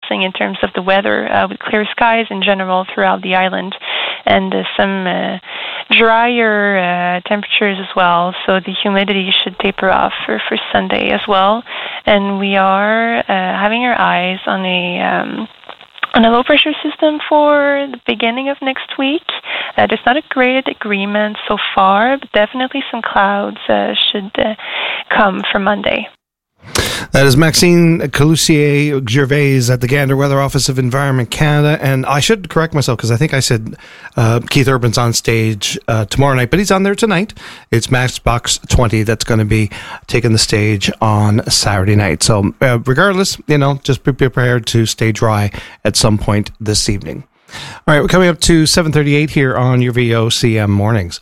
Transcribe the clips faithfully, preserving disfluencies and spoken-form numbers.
blessing in terms of the weather, uh, with clear skies in general throughout the island, and uh, some uh, drier uh, temperatures as well. So the humidity should taper off for, for Sunday as well. And we are uh, having our eyes on a um, on a low-pressure system for the beginning of next week. Uh, there's not a great agreement so far, but definitely some clouds uh, should uh, come for Monday. That is Maxine Calusier-Gervais at the Gander Weather Office of Environment Canada. And I should correct myself because I think I said uh, Keith Urban's on stage uh, tomorrow night, but he's on there tonight. It's Matchbox twenty that's going to be taking the stage on Saturday night. So uh, regardless, you know, just be prepared to stay dry at some point this evening. All right, we're coming up to seven thirty-eight here on your V O C M Mornings.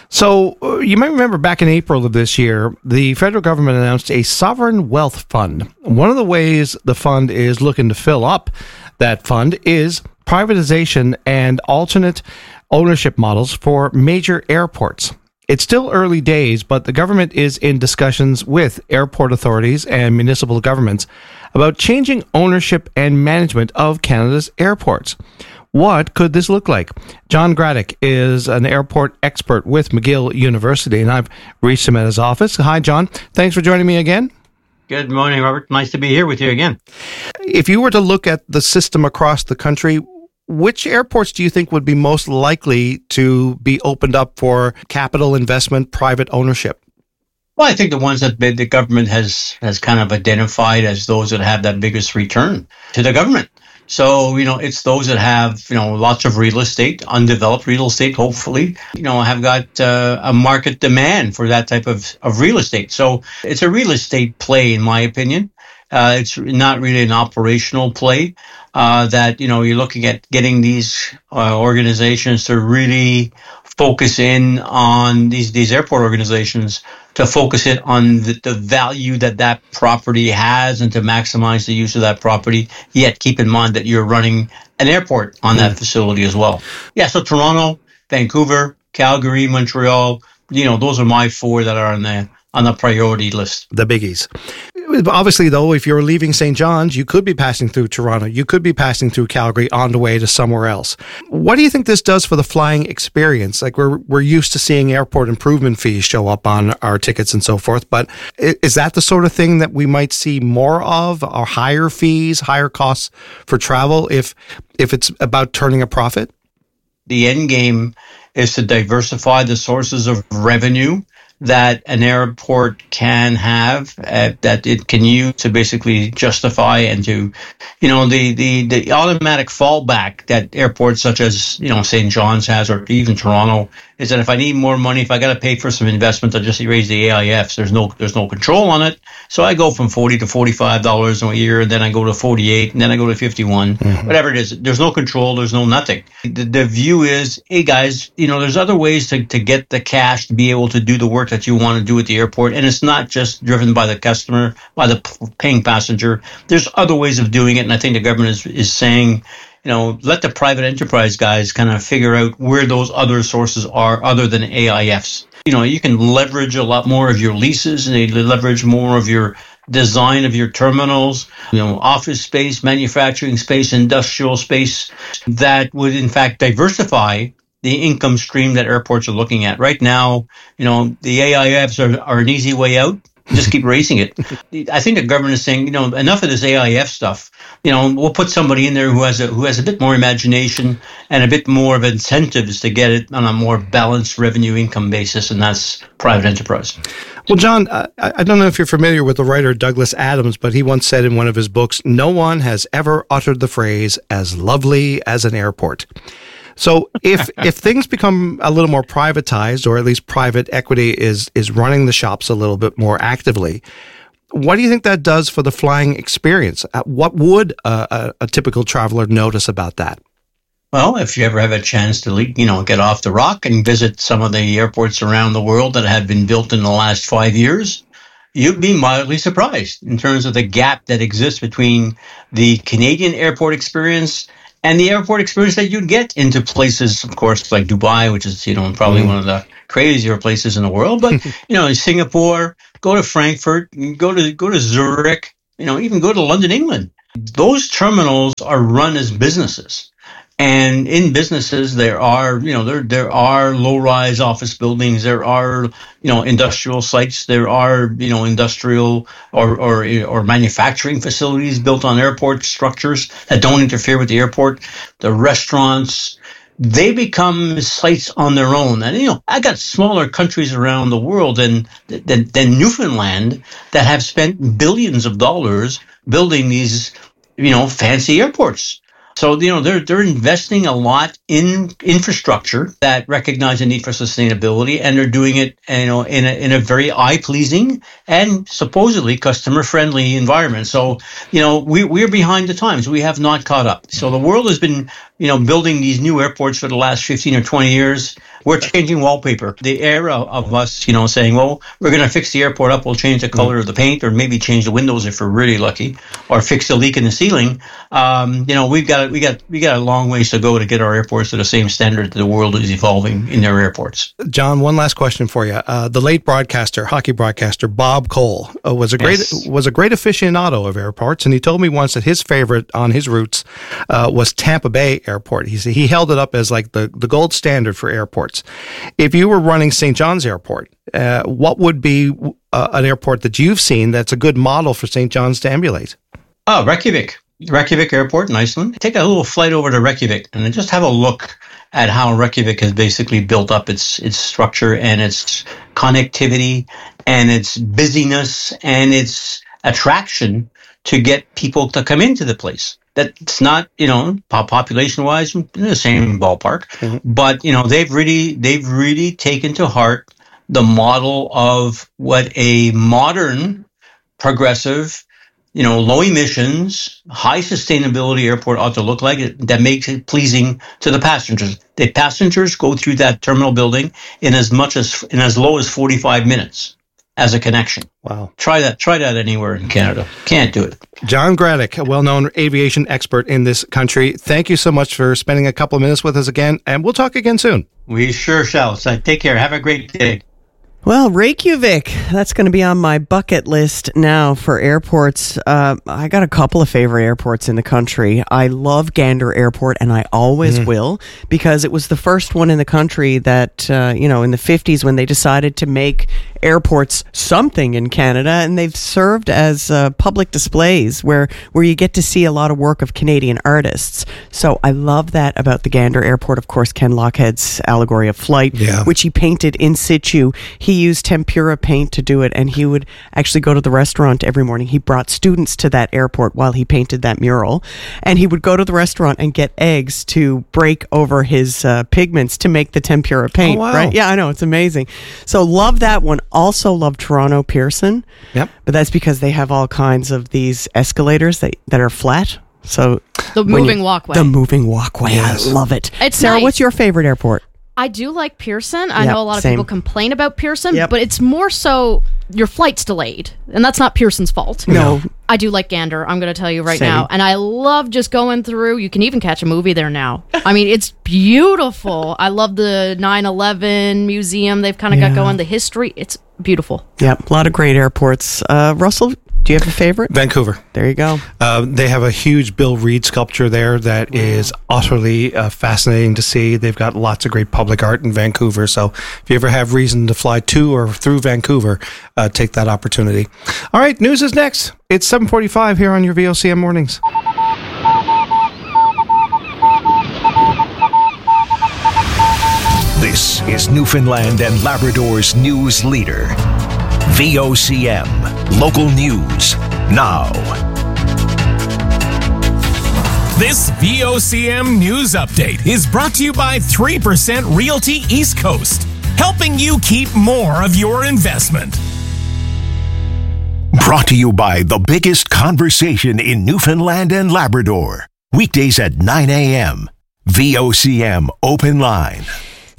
So uh, you might remember back in April of this year, the federal government announced a sovereign wealth fund. One of the ways the fund is looking to fill up that fund is privatization and alternate ownership models for major airports. It's still early days, but the government is in discussions with airport authorities and municipal governments about changing ownership and management of Canada's airports. What could this look like? John Graddick is an airport expert with McGill University, and I've reached him at his office. Hi, John. Thanks for joining me again. Good morning, Robert. Nice to be here with you again. If you were to look at the system across the country, which airports do you think would be most likely to be opened up for capital investment, private ownership? Well, I think the ones that the government has, has kind of identified as those that have that biggest return to the government. So, you know, it's those that have, you know, lots of real estate, undeveloped real estate, hopefully, you know, have got uh, a market demand for that type of, of real estate. So it's a real estate play, in my opinion. Uh, it's not really an operational play uh, that, you know, you're looking at getting these uh, organizations to really focus in on these, these airport organizations to focus it on the, the value that that property has and to maximize the use of that property, yet keep in mind that you're running an airport on that facility as well. Yeah, so Toronto, Vancouver, Calgary, Montreal, you know, those are my four that are on the on the priority list. The biggies. Obviously, though, if you're leaving Saint John's, you could be passing through Toronto. You could be passing through Calgary on the way to somewhere else. What do you think this does for the flying experience? Like, we're we're used to seeing airport improvement fees show up on our tickets and so forth, but is that the sort of thing that we might see more of, or higher fees, higher costs for travel if if it's about turning a profit? The end game is to diversify the sources of revenue that an airport can have, uh, that it can use to basically justify and to, you know, the, the, the automatic fallback that airports such as, you know, Saint John's has, or even Toronto, is that if I need more money, if I got to pay for some investment, I'll just raise the A I Fs. There's no, there's no control on it. So I go from forty to forty-five dollars a year, and then I go to forty-eight, and then I go to fifty-one, mm-hmm. whatever it is. There's no control. There's no nothing. The, the view is, hey guys, you know, there's other ways to, to get the cash to be able to do the work that you want to do at the airport. And it's not just driven by the customer, by the p- paying passenger. There's other ways of doing it. And I think the government is, is saying, you know, let the private enterprise guys kind of figure out where those other sources are other than A I Fs. You know, you can leverage a lot more of your leases, and they leverage more of your design of your terminals, you know, office space, manufacturing space, industrial space that would in fact diversify the income stream that airports are looking at. Right now, you know, the A I Fs are, are an easy way out. Just keep raising it. I think the government is saying, you know, enough of this A I F stuff. You know, we'll put somebody in there who has a who has a bit more imagination and a bit more of incentives to get it on a more balanced revenue income basis, and that's private enterprise. Well, John, I, I don't know if you're familiar with the writer Douglas Adams, but he once said in one of his books, no one has ever uttered the phrase, as lovely as an airport. So if if things become a little more privatized, or at least private equity is is running the shops a little bit more actively, what do you think that does for the flying experience? What would a, a, a typical traveler notice about that? Well, if you ever have a chance to, you know, get off the rock and visit some of the airports around the world that have been built in the last five years, you'd be mildly surprised in terms of the gap that exists between the Canadian airport experience and the airport experience that you'd get into places, of course, like Dubai, which is, you know, probably mm. one of the crazier places in the world. But, you know, Singapore, go to Frankfurt, go to go to Zurich, you know, even go to London, England. Those terminals are run as businesses. And in businesses, there are, you know, there there are low-rise office buildings, there are, you know, industrial sites, there are, you know, industrial or or or manufacturing facilities built on airport structures that don't interfere with the airport. The restaurants, they become sites on their own. And, you know, I got smaller countries around the world than than, than Newfoundland that have spent billions of dollars building these, you know, fancy airports. So, you know, they're they're investing a lot in infrastructure that recognize the need for sustainability, and they're doing it, you know, in a in a very eye-pleasing and supposedly customer-friendly environment. So, you know, we we're behind the times. We have not caught up. So the world has been, you know, building these new airports for the last fifteen or twenty years. We're changing wallpaper. The era of us, you know, saying, well, we're going to fix the airport up. We'll change the color of the paint, or maybe change the windows if we're really lucky, or fix the leak in the ceiling. Um, you know, we've got we got we got a long ways to go to get our airports to the same standard that the world is evolving in their airports. John, one last question for you. Uh, the late broadcaster, hockey broadcaster Bob Cole, uh, was a great yes. was a great aficionado of airports, and he told me once that his favorite on his routes uh, was Tampa Bay Airport. He said he held it up as like the, the gold standard for airports. If you were running Saint John's Airport, uh, what would be uh, an airport that you've seen that's a good model for Saint John's to emulate? Oh, Reykjavik. Reykjavik Airport in Iceland. Take a little flight over to Reykjavik and just have a look at how Reykjavik has basically built up its its structure and its connectivity and its busyness and its attraction to get people to come into the place. That's not, you know, population-wise in the same ballpark, mm-hmm. but you know they've really they've really taken to heart the model of what a modern, progressive, you know, low emissions, high sustainability airport ought to look like. It, that makes it pleasing to the passengers. The passengers go through that terminal building in as much as in as low as forty-five minutes as a connection. Wow. Try that. Try that anywhere in Canada. Can't do it. John Graddick, a well-known aviation expert in this country. Thank you so much for spending a couple of minutes with us again, and we'll talk again soon. We sure shall. So take care. Have a great day. Well, Reykjavik, that's going to be on my bucket list now for airports. Uh, I got a couple of favorite airports in the country. I love Gander Airport, and I always mm. will, because it was the first one in the country that, uh, you know, in the fifties when they decided to make airports something in Canada, and they've served as uh, public displays where, where you get to see a lot of work of Canadian artists. So I love that about the Gander Airport. Of course, Ken Lochhead's Allegory of Flight, yeah. which he painted in situ. He used tempera paint to do it, and he would actually go to the restaurant every morning. He brought students to that airport while he painted that mural, and he would go to the restaurant and get eggs to break over his uh, pigments to make the tempera paint. Oh, wow. Right? Yeah, I know. It's amazing. So love that one. Also love Toronto Pearson. Yep. But that's because they have all kinds of these escalators that, that are flat. So the moving you, walkway. The moving walkway. Yes. I love it. It's Sarah, nice. What's your favorite airport? I do like Pearson. I yep, know a lot of same. people complain about Pearson, yep. but it's more so your flight's delayed, and that's not Pearson's fault. No. I do like Gander, I'm going to tell you right same. now, and I love just going through. You can even catch a movie there now. I mean, it's beautiful. I love the nine eleven museum they've kind of yeah. got going, the history. It's beautiful. Yep, a lot of great airports. Uh, Russell, do you have a favorite? Vancouver. There you go. Uh, they have a huge Bill Reed sculpture there that wow. is utterly uh, fascinating to see. They've got lots of great public art in Vancouver. So if you ever have reason to fly to or through Vancouver, uh, take that opportunity. All right, news is next. It's seven forty-five here on your V O C M Mornings. This is Newfoundland and Labrador's news leader. V O C M, local news, now. This V O C M news update is brought to you by three percent Realty East Coast, helping you keep more of your investment. Brought to you by the biggest conversation in Newfoundland and Labrador. Weekdays at nine a.m. V O C M Open Line.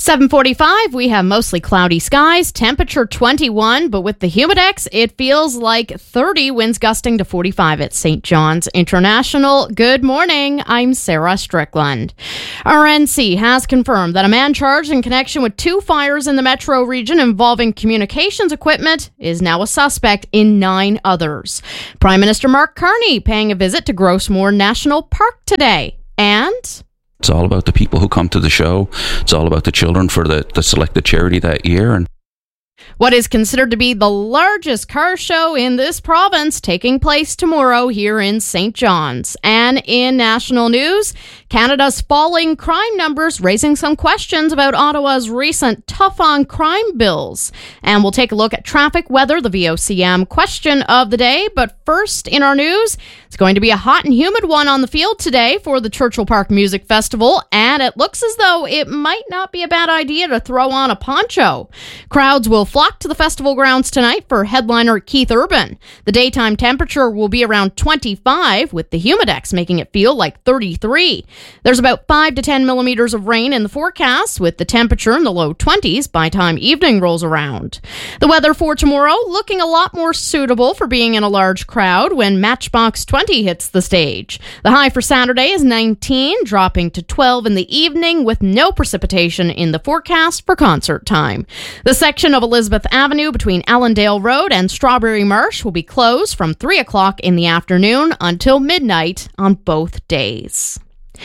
seven forty-five, we have mostly cloudy skies, temperature twenty-one, but with the humidex, it feels like thirty, winds gusting to forty-five at Saint John's International. Good morning, I'm Sarah Strickland. R N C has confirmed that a man charged in connection with two fires in the metro region involving communications equipment is now a suspect in nine others. Prime Minister Mark Carney paying a visit to Grossmoor National Park today. And it's all about the people who come to the show. It's all about the children for the, the selected charity that year. And what is considered to be the largest car show in this province taking place tomorrow here in Saint John's. And in national news, Canada's falling crime numbers raising some questions about Ottawa's recent tough-on-crime bills. And we'll take a look at traffic, weather, the V O C M question of the day. But first in our news, it's going to be a hot and humid one on the field today for the Churchill Park Music Festival. And it looks as though it might not be a bad idea to throw on a poncho. Crowds will flock to the festival grounds tonight for headliner Keith Urban. The daytime temperature will be around twenty-five, with the humidex making it feel like thirty-three. There's about five to ten millimeters of rain in the forecast, with the temperature in the low twenties by time evening rolls around. The weather for tomorrow looking a lot more suitable for being in a large crowd when Matchbox twenty hits the stage. The high for Saturday is nineteen, dropping to twelve in the evening with no precipitation in the forecast for concert time. The section of Elizabeth Avenue between Allendale Road and Strawberry Marsh will be closed from three o'clock in the afternoon until midnight on both days.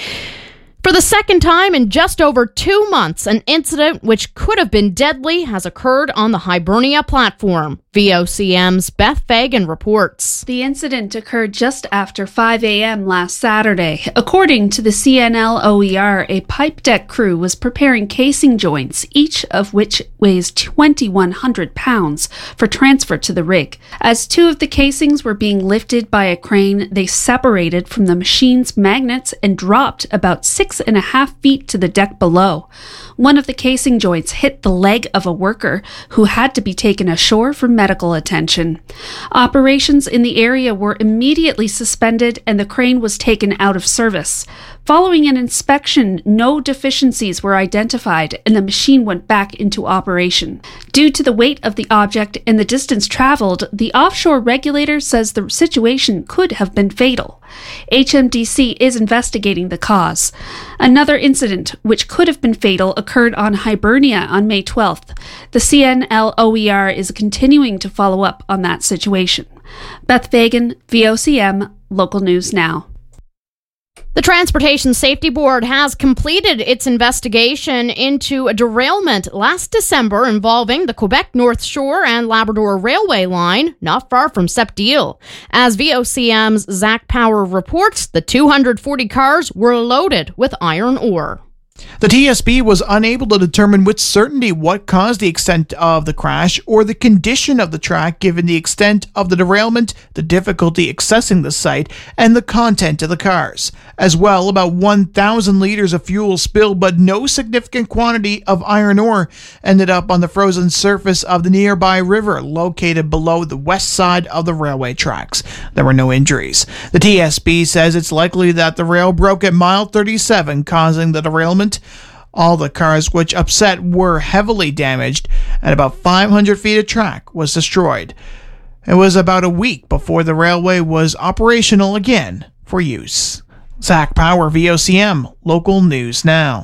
For the second time in just over two months, an incident which could have been deadly has occurred on the Hibernia platform. V O C M's Beth Fagan reports. The incident occurred just after five a.m. last Saturday. According to the C N L O E R, a pipe deck crew was preparing casing joints, each of which weighs twenty-one hundred pounds, for transfer to the rig. As two of the casings were being lifted by a crane, they separated from the machine's magnets and dropped about six and a half feet to the deck below. One of the casing joints hit the leg of a worker who had to be taken ashore for medical attention. Operations in the area were immediately suspended and the crane was taken out of service. Following an inspection, no deficiencies were identified and the machine went back into operation. Due to the weight of the object and the distance traveled, the offshore regulator says the situation could have been fatal. H M D C is investigating the cause. Another incident, which could have been fatal, occurred on Hibernia on May twelfth. The C N L O E R is continuing to follow up on that situation. Beth Fagan, V O C M, Local News Now. The Transportation Safety Board has completed its investigation into a derailment last December involving the Quebec North Shore and Labrador Railway line, not far from Sept-Îles. As V O C M's Zach Power reports, the two hundred forty cars were loaded with iron ore. The T S B was unable to determine with certainty what caused the extent of the crash or the condition of the track given the extent of the derailment, the difficulty accessing the site, and the content of the cars. As well, about one thousand liters of fuel spilled, but no significant quantity of iron ore ended up on the frozen surface of the nearby river located below the west side of the railway tracks. There were no injuries. The T S B says it's likely that the rail broke at mile thirty-seven, causing the derailment. All the cars which upset were heavily damaged, and about five hundred feet of track was destroyed. It was about a week before the railway was operational again for use. Zach Power, V O C M, Local News Now.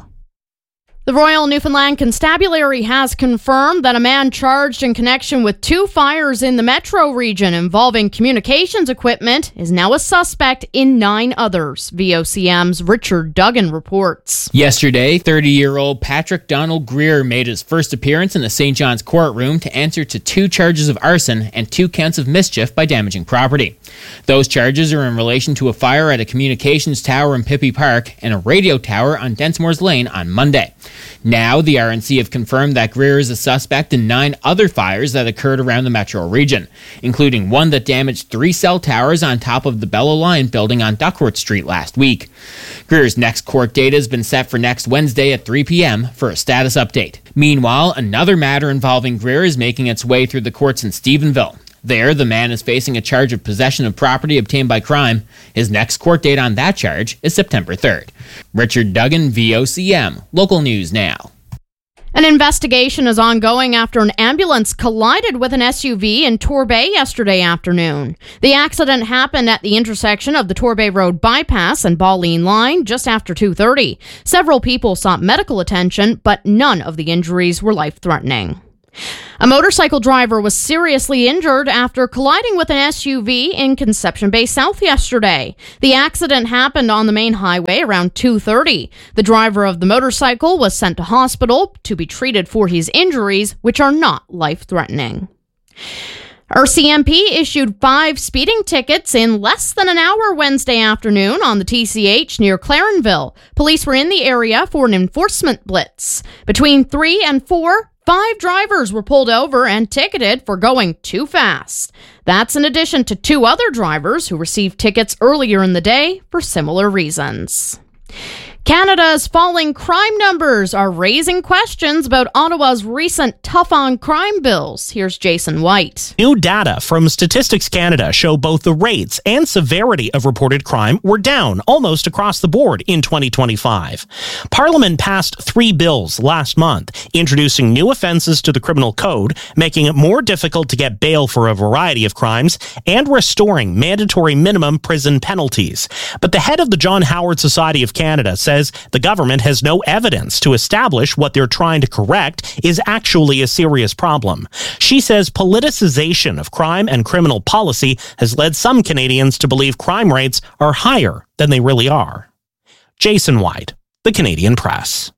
The Royal Newfoundland Constabulary has confirmed that a man charged in connection with two fires in the metro region involving communications equipment is now a suspect in nine others. V O C M's Richard Duggan reports. Yesterday, thirty-year-old Patrick Donald Greer made his first appearance in the Saint John's courtroom to answer to two charges of arson and two counts of mischief by damaging property. Those charges are in relation to a fire at a communications tower in Pippi Park and a radio tower on Densmore's Lane on Monday. Now, the R N C have confirmed that Greer is a suspect in nine other fires that occurred around the metro region, including one that damaged three cell towers on top of the Bell Alliance building on Duckworth Street last week. Greer's next court date has been set for next Wednesday at three p.m. for a status update. Meanwhile, another matter involving Greer is making its way through the courts in Stephenville. There, the man is facing a charge of possession of property obtained by crime. His next court date on that charge is September third. Richard Duggan, V O C M, Local News Now. An investigation is ongoing after an ambulance collided with an S U V in Torbay yesterday afternoon. The accident happened at the intersection of the Torbay Road bypass and Balleen Line just after two thirty. Several people sought medical attention, but none of the injuries were life-threatening. A motorcycle driver was seriously injured after colliding with an S U V in Conception Bay South yesterday. The accident happened on the main highway around two thirty. The driver of the motorcycle was sent to hospital to be treated for his injuries, which are not life-threatening. R C M P issued five speeding tickets in less than an hour Wednesday afternoon on the T C H near Clarenville. Police were in the area for an enforcement blitz. Between three and four, five drivers were pulled over and ticketed for going too fast. That's in addition to two other drivers who received tickets earlier in the day for similar reasons. Canada's falling crime numbers are raising questions about Ottawa's recent tough-on-crime bills. Here's Jason White. New data from Statistics Canada show both the rates and severity of reported crime were down almost across the board in twenty twenty-five. Parliament passed three bills last month, introducing new offenses to the criminal code, making it more difficult to get bail for a variety of crimes, and restoring mandatory minimum prison penalties. But the head of the John Howard Society of Canada says the government has no evidence to establish what they're trying to correct is actually a serious problem. She says politicization of crime and criminal policy has led some Canadians to believe crime rates are higher than they really are. Jason White, The Canadian Press.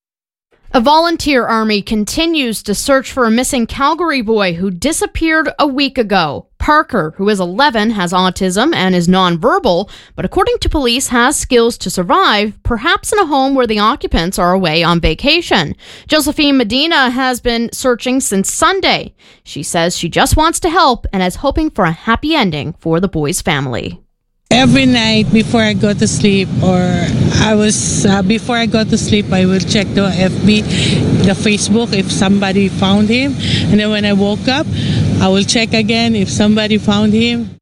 A volunteer army continues to search for a missing Calgary boy who disappeared a week ago. Parker, who is eleven, has autism and is nonverbal, but according to police has skills to survive, perhaps in a home where the occupants are away on vacation. Josephine Medina has been searching since Sunday. She says she just wants to help and is hoping for a happy ending for the boy's family. Every night before I go to sleep, or I was uh, before I go to sleep, I will check the F B, the Facebook if somebody found him, and then when I woke up, I will check again if somebody found him.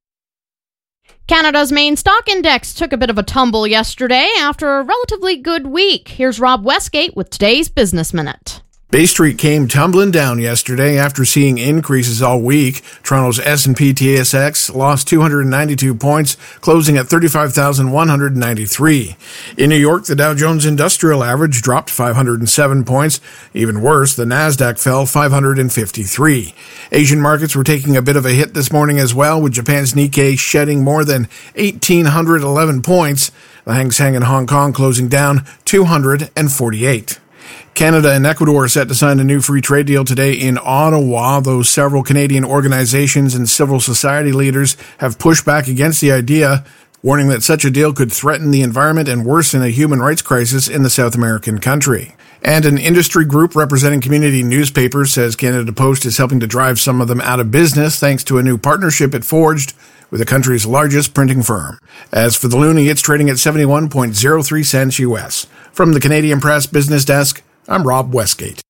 Canada's main stock index took a bit of a tumble yesterday after a relatively good week. Here's Rob Westgate with today's Business Minute. Bay Street came tumbling down yesterday after seeing increases all week. Toronto's S and P T S X lost two hundred ninety-two points, closing at thirty-five thousand one hundred ninety-three. In New York, the Dow Jones Industrial Average dropped five hundred seven points. Even worse, the Nasdaq fell five hundred fifty-three. Asian markets were taking a bit of a hit this morning as well, with Japan's Nikkei shedding more than one thousand eight hundred eleven points. The Hang Seng in Hong Kong closing down two hundred forty-eight. Canada and Ecuador are set to sign a new free trade deal today in Ottawa, though several Canadian organizations and civil society leaders have pushed back against the idea, warning that such a deal could threaten the environment and worsen a human rights crisis in the South American country. And an industry group representing community newspapers says Canada Post is helping to drive some of them out of business thanks to a new partnership it forged with the country's largest printing firm. As for the loonie, it's trading at seventy-one point oh three cents U S. From the Canadian Press Business Desk, I'm Rob Westgate.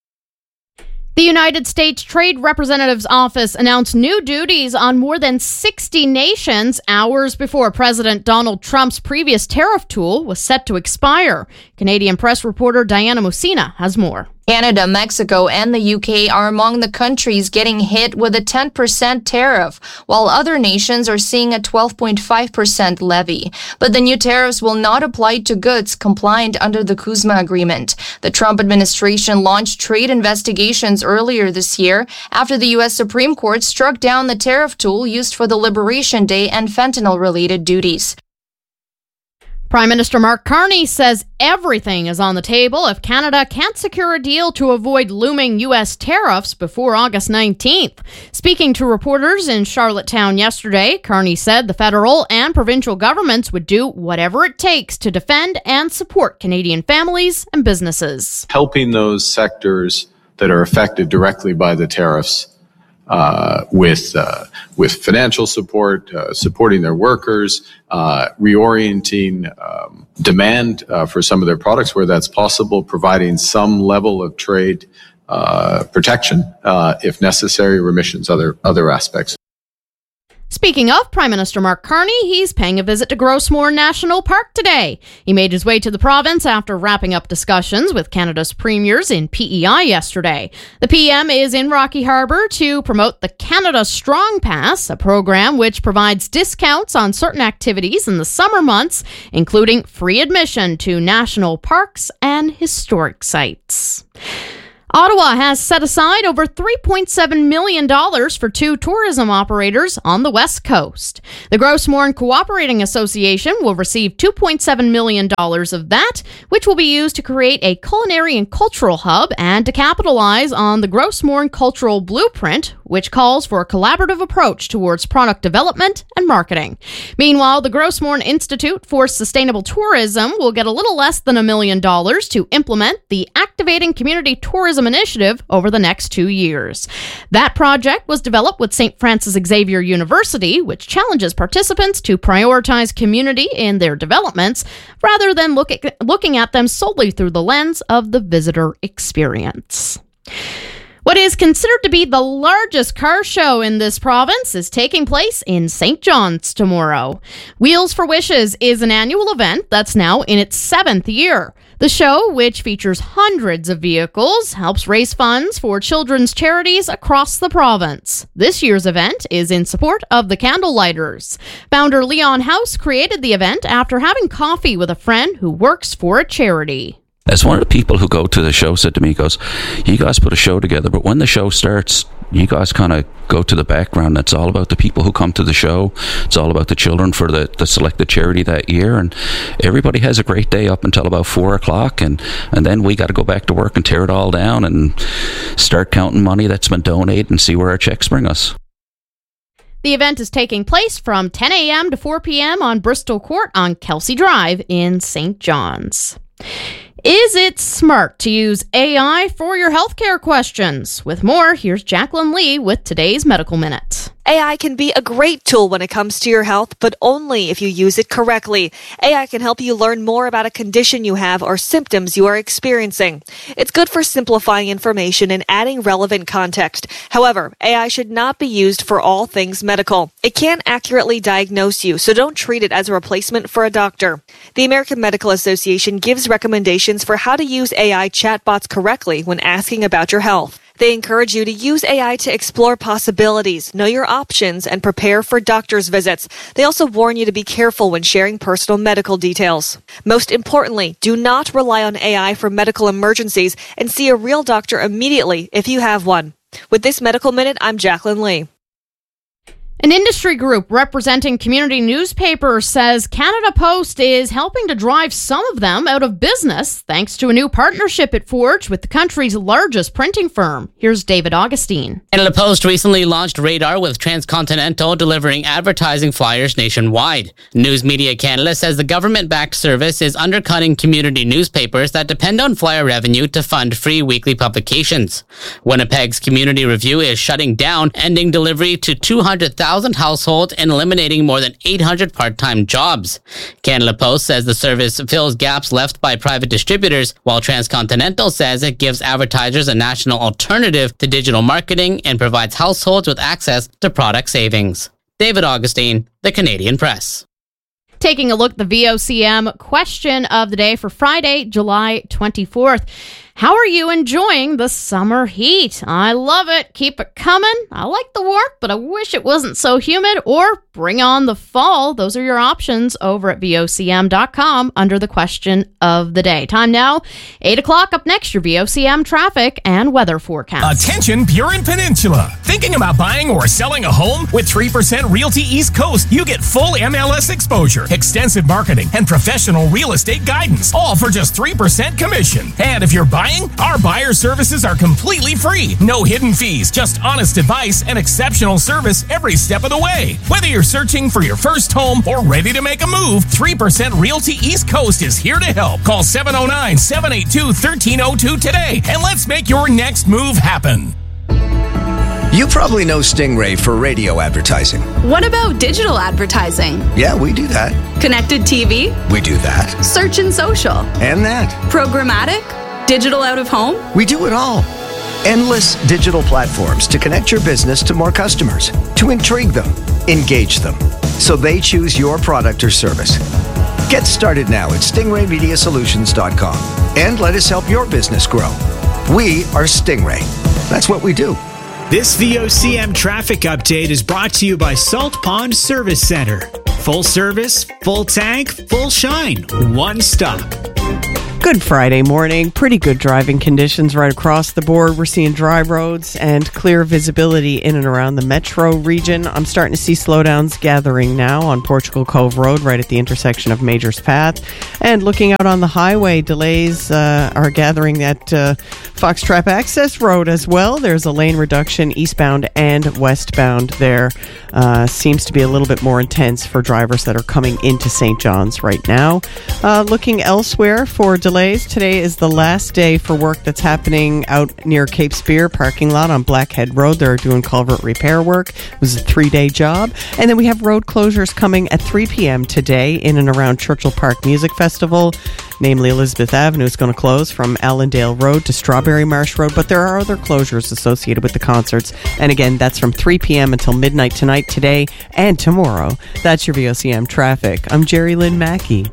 The United States Trade Representative's Office announced new duties on more than sixty nations hours before President Donald Trump's previous tariff tool was set to expire. Canadian Press reporter Diana Musina has more. Canada, Mexico, and the U K are among the countries getting hit with a ten percent tariff, while other nations are seeing a twelve point five percent levy. But the new tariffs will not apply to goods compliant under the CUSMA agreement. The Trump administration launched trade investigations earlier this year after the U S Supreme Court struck down the tariff tool used for the Liberation Day and fentanyl-related duties. Prime Minister Mark Carney says everything is on the table if Canada can't secure a deal to avoid looming U S tariffs before August nineteenth. Speaking to reporters in Charlottetown yesterday, Carney said the federal and provincial governments would do whatever it takes to defend and support Canadian families and businesses. Helping those sectors that are affected directly by the tariffs Uh, with uh, with financial support, uh, supporting their workers, uh, reorienting um, demand uh, for some of their products where that's possible, providing some level of trade uh, protection uh, if necessary, remissions, other other aspects. Speaking of Prime Minister Mark Carney, he's paying a visit to Grossmoor National Park today. He made his way to the province after wrapping up discussions with Canada's premiers in P E I yesterday. The P M is in Rocky Harbour to promote the Canada Strong Pass, a program which provides discounts on certain activities in the summer months, including free admission to national parks and historic sites. Ottawa has set aside over three point seven million dollars for two tourism operators on the West Coast. The Grossmoor Cooperating Association will receive two point seven million dollars of that, which will be used to create a culinary and cultural hub and to capitalize on the Grossmoor Cultural Blueprint, which calls for a collaborative approach towards product development and marketing. Meanwhile, the Grossmoor Institute for Sustainable Tourism will get a little less than a million dollars to implement the Activating Community Tourism Initiative over the next two years. That project was developed with Saint Francis Xavier University, which challenges participants to prioritize community in their developments rather than look at, looking at them solely through the lens of the visitor experience. What is considered to be the largest car show in this province is taking place in Saint John's tomorrow. Wheels for Wishes is an annual event that's now in its seventh year. The show, which features hundreds of vehicles, helps raise funds for children's charities across the province. This year's event is in support of the Candlelighters. Founder Leon House created the event after having coffee with a friend who works for a charity. As one of the people who go to the show said to me, he goes, you guys put a show together, but when the show starts, you guys kind of go to the background. It's all about the people who come to the show. It's all about the children for the, the selected charity that year. And everybody has a great day up until about four o'clock. And, and then we got to go back to work and tear it all down and start counting money that's been donated and see where our checks bring us. The event is taking place from ten a.m. to four p.m. on Bristol Court on Kelsey Drive in Saint John's. Is it smart to use A I for your healthcare questions? With more, here's Jacqueline Lee with today's Medical Minute. A I can be a great tool when it comes to your health, but only if you use it correctly. A I can help you learn more about a condition you have or symptoms you are experiencing. It's good for simplifying information and adding relevant context. However, A I should not be used for all things medical. It can't accurately diagnose you, so don't treat it as a replacement for a doctor. The American Medical Association gives recommendations for how to use A I chatbots correctly when asking about your health. They encourage you to use A I to explore possibilities, know your options, and prepare for doctor's visits. They also warn you to be careful when sharing personal medical details. Most importantly, do not rely on A I for medical emergencies and see a real doctor immediately if you have one. With this Medical Minute, I'm Jacqueline Lee. An industry group representing community newspapers says Canada Post is helping to drive some of them out of business thanks to a new partnership it forged with the country's largest printing firm. Here's David Augustine. Canada Post recently launched Radar with Transcontinental delivering advertising flyers nationwide. News Media Canada says the government-backed service is undercutting community newspapers that depend on flyer revenue to fund free weekly publications. Winnipeg's Community Review is shutting down, ending delivery to two hundred thousand households and eliminating more than eight hundred part-time jobs. Canada Post says the service fills gaps left by private distributors, while Transcontinental says it gives advertisers a national alternative to digital marketing and provides households with access to product savings. David Augustine, The Canadian Press. Taking a look at the V O C M question of the day for Friday, July twenty-fourth. How are you enjoying the summer heat? I love it. Keep it coming. I like the warmth, but I wish it wasn't so humid. Or bring on the fall. Those are your options over at V O C M dot com under the question of the day. Time now, eight o'clock. Up next, your V O C M traffic and weather forecast. Attention, Burin Peninsula. Thinking about buying or selling a home? With three percent Realty East Coast, you get full M L S exposure, extensive marketing, and professional real estate guidance, all for just three percent commission. And if you're buying, our buyer services are completely free. No hidden fees, just honest advice and exceptional service every step of the way. Whether you're searching for your first home or ready to make a move, three percent Realty East Coast is here to help. Call seven oh nine, seven eight two, one three oh two today and let's make your next move happen. You probably know Stingray for radio advertising. What about digital advertising? Yeah, we do that. Connected T V? We do that. Search and social? And that. Programmatic? Digital out of home? We do it all. Endless digital platforms to connect your business to more customers, to intrigue them, engage them so they choose your product or service. Get started now at stingray media solutions dot com and let us help your business grow. We are Stingray. That's what we do. This V O C M traffic update is brought to you by Salt Pond Service Center. Full service, full tank, full shine. One stop. Good Friday morning. Pretty good driving conditions right across the board. We're seeing dry roads and clear visibility in and around the metro region. I'm starting to see slowdowns gathering now on Portugal Cove Road right at the intersection of Majors Path. And looking out on the highway, delays uh, are gathering at uh, Foxtrap Access Road as well. There's a lane reduction eastbound and westbound there. Uh, seems to be a little bit more intense for drivers that are coming into Saint John's right now. Uh, looking elsewhere for delays. Today is the last day for work that's happening out near Cape Spear parking lot on Blackhead Road. They're doing culvert repair work. It was a three-day job. And then we have road closures coming at three p.m. today in and around Churchill Park Music Festival. Namely, Elizabeth Avenue is going to close from Allendale Road to Strawberry Marsh Road, but there are other closures associated with the concerts. And again, that's from three p.m. until midnight tonight, today, and tomorrow. That's your V O C M traffic. I'm Jerry Lynn Mackey.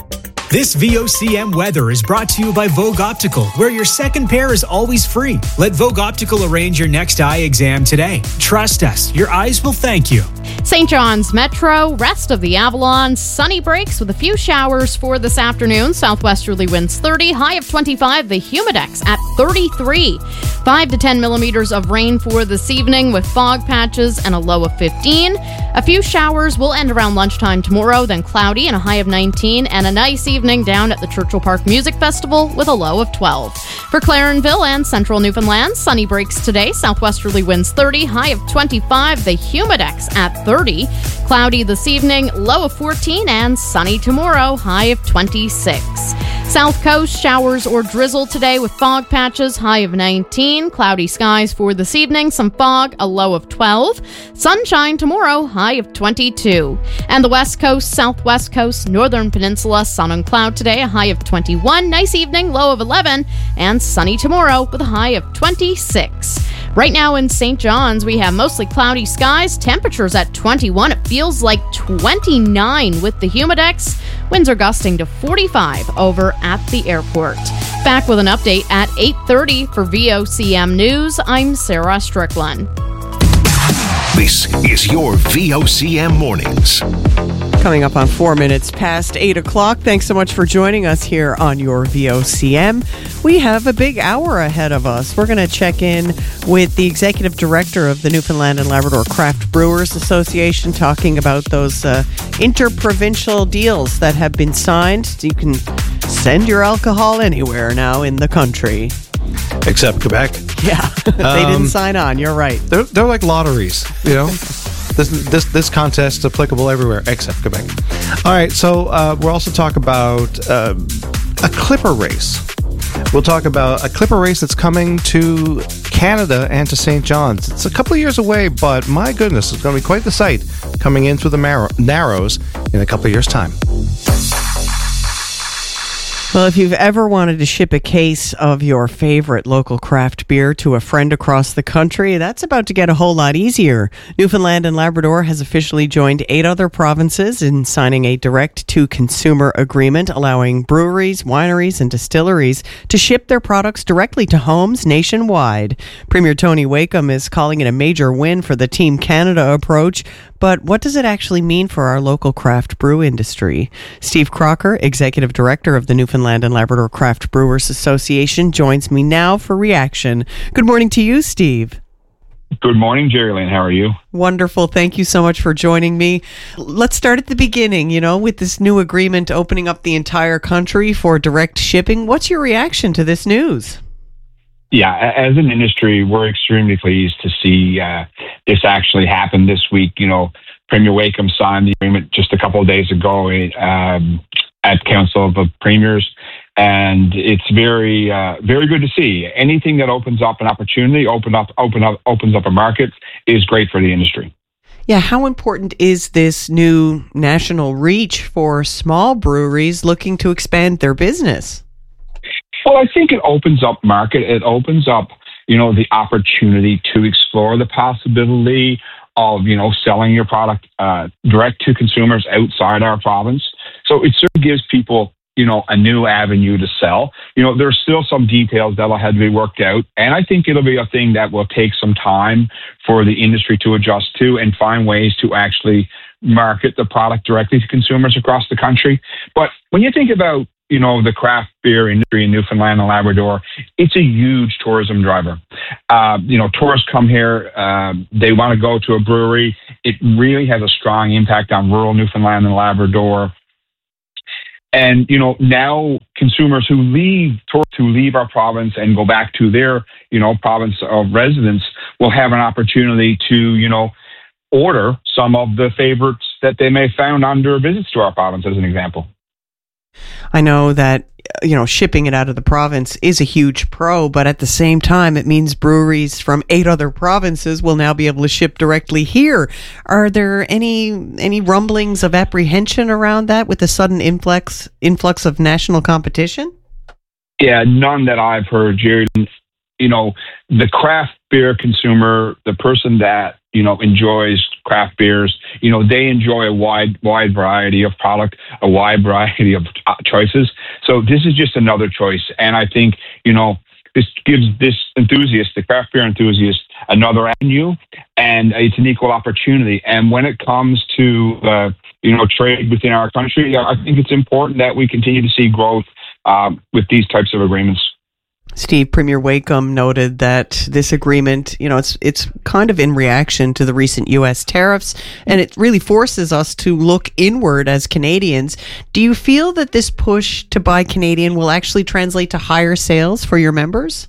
This V O C M weather is brought to you by Vogue Optical, where your second pair is always free. Let Vogue Optical arrange your next eye exam today. Trust us, your eyes will thank you. Saint John's Metro, rest of the Avalon, sunny breaks with a few showers for this afternoon. Southwesterly winds thirty, high of twenty-five, the Humidex at thirty-three. five to ten millimeters of rain for this evening with fog patches and a low of fifteen. A few showers will end around lunchtime tomorrow, then cloudy and a high of nineteen, and a nice evening down at the Churchill Park Music Festival with a low of twelve. For Clarenville and central Newfoundland, sunny breaks today. Southwesterly winds thirty, high of twenty-five, the Humidex at thirty. Cloudy this evening, low of fourteen, and sunny tomorrow, high of twenty-six. South Coast, showers or drizzle today with fog patches, high of nineteen. Cloudy skies for this evening, some fog, a low of twelve. Sunshine tomorrow, high of twenty-two. And the West Coast, Southwest Coast, Northern Peninsula, sun and cloud today, a high of twenty-one. Nice evening, low of eleven. And sunny tomorrow with a high of twenty-six. Right now in Saint John's, we have mostly cloudy skies, temperatures at twenty-one. It feels like twenty-nine with the Humidex. Winds are gusting to forty-five over at the airport. Back with an update at eight thirty for V O C M News. I'm Sarah Strickland. This is your V O C M Mornings. Coming up on four minutes past eight o'clock. Thanks so much for joining us here on your V O C M. We have a big hour ahead of us. We're going to check in with the executive director of the Newfoundland and Labrador Craft Brewers Association, talking about those uh, interprovincial deals that have been signed. You can send your alcohol anywhere now in the country. Except Quebec. Yeah, they um, didn't sign on. You're right. They're, they're like lotteries, you know? This this this contest is applicable everywhere except Quebec. All right, so uh, we'll also talk about uh, a Clipper race. We'll talk about a Clipper race that's coming to Canada and to Saint John's. It's a couple of years away, but my goodness, it's going to be quite the sight coming in through the Mar- Narrows in a couple of years' time. Well, if you've ever wanted to ship a case of your favorite local craft beer to a friend across the country, that's about to get a whole lot easier. Newfoundland and Labrador has officially joined eight other provinces in signing a direct-to-consumer agreement allowing breweries, wineries, and distilleries to ship their products directly to homes nationwide. Premier Tony Wakeham is calling it a major win for the Team Canada approach. But what does it actually mean for our local craft brew industry? Steve Crocker, Executive Director of the Newfoundland and Labrador Craft Brewers Association, joins me now for reaction. Good morning to you, Steve. Good morning, Jerry Lynn. How are you? Wonderful. Thank you so much for joining me. Let's start at the beginning, you know, with this new agreement opening up the entire country for direct shipping. What's your reaction to this news? Yeah, as an industry, we're extremely pleased to see uh, this actually happen this week. You know, Premier Wakeham signed the agreement just a couple of days ago um, at Council of Premiers, and it's very, uh, very good to see. Anything that opens up an opportunity, open up, open up, opens up a market, is great for the industry. Yeah, how important is this new national reach for small breweries looking to expand their business? Well, I think it opens up market. It opens up, you know, the opportunity to explore the possibility of, you know, selling your product uh, direct to consumers outside our province. So it certainly gives people, you know, a new avenue to sell. You know, there's still some details that'll have to be worked out. And I think it'll be a thing that will take some time for the industry to adjust to and find ways to actually market the product directly to consumers across the country. But when you think about, you know, the craft beer industry in Newfoundland and Labrador, it's a huge tourism driver. Uh, you know, tourists come here, uh, they want to go to a brewery. It really has a strong impact on rural Newfoundland and Labrador. And, you know, now consumers who leave, tourists who leave our province and go back to their, you know, province of residence will have an opportunity to, you know, order some of the favorites that they may have found on their visits to our province, as an example. I know that, you know, shipping it out of the province is a huge pro, but at the same time, it means breweries from eight other provinces will now be able to ship directly here. Are there any any rumblings of apprehension around that with the sudden influx influx of national competition? Yeah, none that I've heard, Jerry. You know, the craft beer consumer, the person that, you know, enjoys craft beers, you know, they enjoy a wide, wide variety of product, a wide variety of uh, choices. So this is just another choice. And I think, you know, this gives this enthusiast, the craft beer enthusiast, another avenue, and it's an equal opportunity. And when it comes to, uh, you know, trade within our country, I think it's important that we continue to see growth uh, with these types of agreements. Steve, Premier Wakeham noted that this agreement, you know, it's it's kind of in reaction to the recent U S tariffs, and it really forces us to look inward as Canadians. Do you feel that this push to buy Canadian will actually translate to higher sales for your members?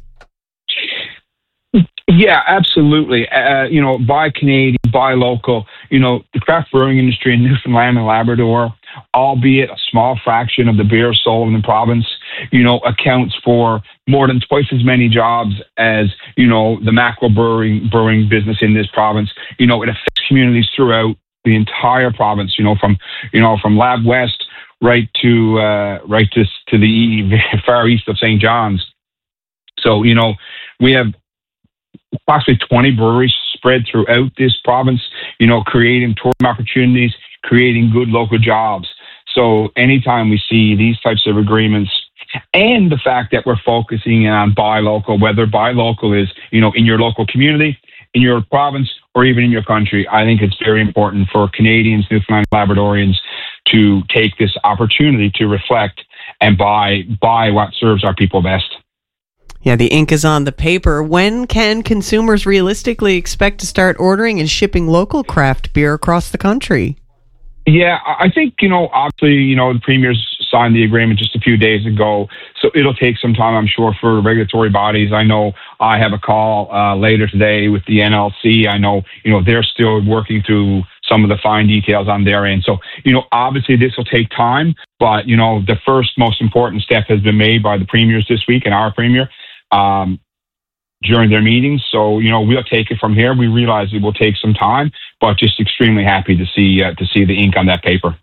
Yeah, absolutely. Uh, you know, buy Canadian, buy local. You know, the craft brewing industry in Newfoundland and Labrador, albeit a small fraction of the beer sold in the province, you know, accounts for more than twice as many jobs as, you know, the macro brewing brewing business in this province. You know, it affects communities throughout the entire province, you know, from, you know, from Lab West right to, uh, right to, to the far east of Saint John's. So, you know, we have approximately twenty breweries spread throughout this province, you know, creating tourism opportunities, creating good local jobs. So anytime we see these types of agreements, and the fact that we're focusing on buy local, whether buy local is, you know, in your local community, in your province, or even in your country, I think it's very important for Canadians, Newfoundland, Labradorians to take this opportunity to reflect and buy buy what serves our people best. Yeah, the ink is on the paper. When can consumers realistically expect to start ordering and shipping local craft beer across the country? Yeah, I think, you know, obviously, you know, the premiers signed the agreement just a few days ago, so it'll take some time, I'm sure, for regulatory bodies. I know I have a call uh, later today with the N L C. I know, you know, they're still working through some of the fine details on their end. So, you know, obviously this will take time, but, you know, the first most important step has been made by the premiers this week and our premier um, during their meetings. So, you know, we'll take it from here. We realize it will take some time, but just extremely happy to see uh, to see the ink on that paper.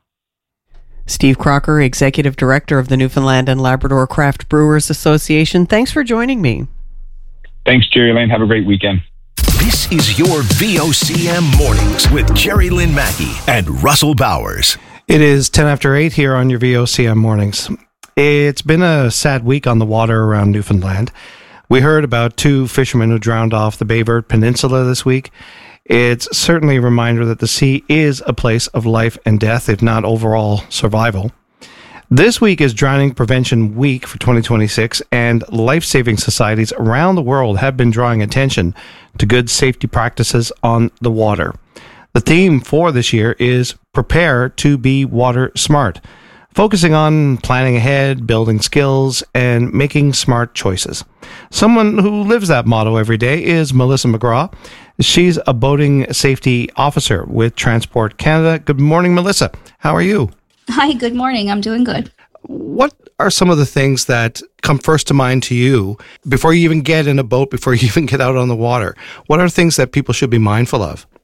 Steve Crocker, Executive Director of the Newfoundland and Labrador Craft Brewers Association. Thanks for joining me. Thanks, Jerry Lynn. Have a great weekend. This is your V O C M Mornings with Jerry Lynn Mackey and Russell Bowers. It is ten after eight here on your V O C M Mornings. It's been a sad week on the water around Newfoundland. We heard about two fishermen who drowned off the Bay Verte Peninsula this week. It's certainly a reminder that the sea is a place of life and death, if not overall survival. This week is Drowning Prevention Week for twenty twenty-six, and life-saving societies around the world have been drawing attention to good safety practices on the water. The theme for this year is Prepare to be Water Smart, focusing on planning ahead, building skills, and making smart choices. Someone who lives that motto every day is Melissa McGraw. She's a boating safety officer with Transport Canada. Good morning, Melissa. How are you? Hi, good morning. I'm doing good. What are some of the things that come first to mind to you before you even get in a boat, before you even get out on the water? What are things that people should be mindful of?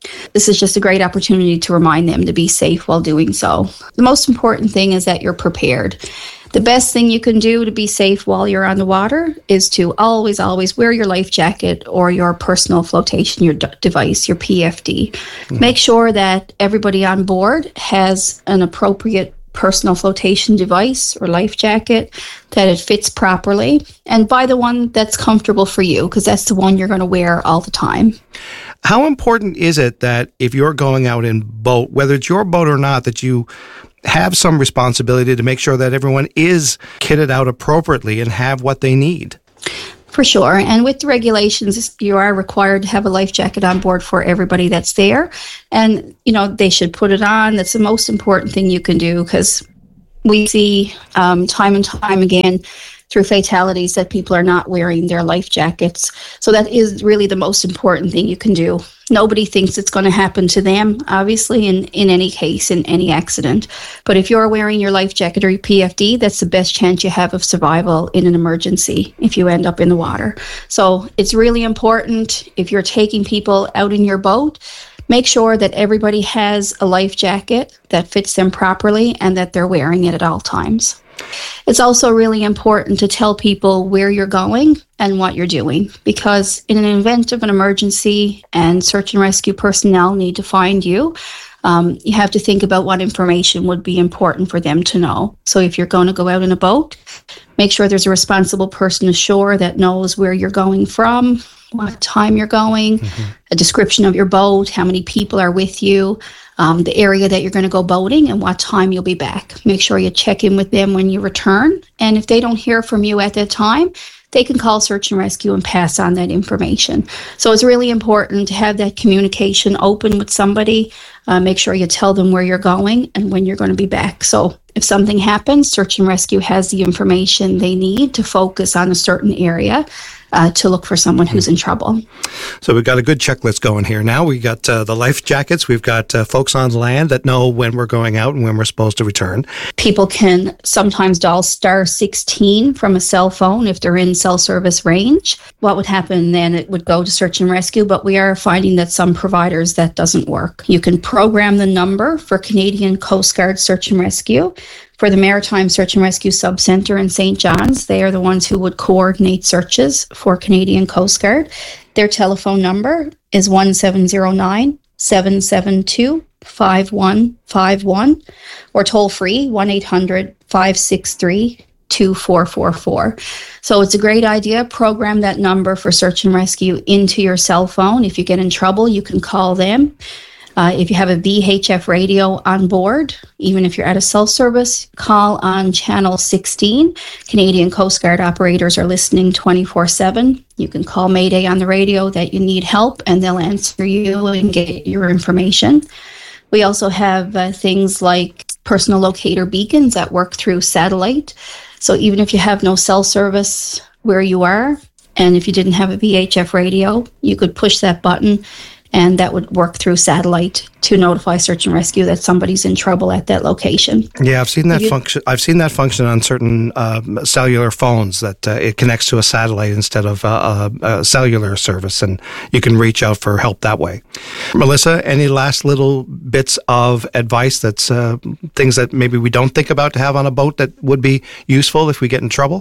This is just a great opportunity to remind them to be safe while doing so. The most important thing is that you're prepared. The best thing you can do to be safe while you're on the water is to always, always wear your life jacket or your personal flotation your d- device, your P F D. Mm-hmm. Make sure that everybody on board has an appropriate personal flotation device or life jacket, that it fits properly, and buy the one that's comfortable for you, because that's the one you're going to wear all the time. How important is it that if you're going out in boat, whether it's your boat or not, that you have some responsibility to make sure that everyone is kitted out appropriately and have what they need? For sure. And with the regulations, you are required to have a life jacket on board for everybody that's there. And, you know, they should put it on. That's the most important thing you can do, because we see um, time and time again through fatalities that people are not wearing their life jackets. So that is really the most important thing you can do. Nobody thinks it's going to happen to them, obviously, in, in any case, in any accident. But if you're wearing your life jacket or your P F D, that's the best chance you have of survival in an emergency if you end up in the water. So it's really important, if you're taking people out in your boat, make sure that everybody has a life jacket that fits them properly and that they're wearing it at all times. It's also really important to tell people where you're going and what you're doing, because in an event of an emergency and search and rescue personnel need to find you, um, you have to think about what information would be important for them to know. So if you're going to go out in a boat, make sure there's a responsible person ashore that knows where you're going from, what time you're going, mm-hmm. a description of your boat, how many people are with you, um, the area that you're going to go boating, and what time you'll be back. Make sure you check in with them when you return. And if they don't hear from you at that time, they can call search and rescue and pass on that information. So it's really important to have that communication open with somebody. Uh, make sure you tell them where you're going and when you're going to be back. So if something happens, search and rescue has the information they need to focus on a certain area uh, to look for someone who's in trouble. So we've got a good checklist going here now. We got uh, the life jackets. We've got uh, folks on land that know when we're going out and when we're supposed to return. People can sometimes dial star sixteen from a cell phone if they're in cell service range. What would happen then? It would go to search and rescue, but we are finding that some providers that doesn't work. You can program the number for Canadian Coast Guard Search and Rescue. For the Maritime Search and Rescue Subcenter in Saint John's, they are the ones who would coordinate searches for Canadian Coast Guard. Their telephone number is one seven zero nine, seven seven two, five one five one, or toll free one eight hundred, five six three, two four four four. So it's a great idea. Program that number for search and rescue into your cell phone. If you get in trouble, you can call them. Uh, if you have a V H F radio on board, even if you're at a cell service, call on channel sixteen. Canadian Coast Guard operators are listening twenty-four seven. You can call Mayday on the radio that you need help, and they'll answer you and get your information. We also have uh, things like personal locator beacons that work through satellite. So even if you have no cell service where you are, and if you didn't have a V H F radio, you could push that button, and that would work through satellite to notify search and rescue that somebody's in trouble at that location. Yeah, I've seen that you, function. I've seen that function on certain um, cellular phones, that uh, it connects to a satellite instead of uh, a, a cellular service, and you can reach out for help that way. Melissa, any last little bits of advice that's uh, things that maybe we don't think about to have on a boat that would be useful if we get in trouble?